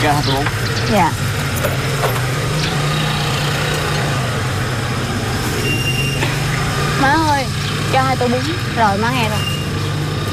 Cho 2 tô bún. Dạ. Má ơi, cho 2 tô bún. Rồi má nghe rồi.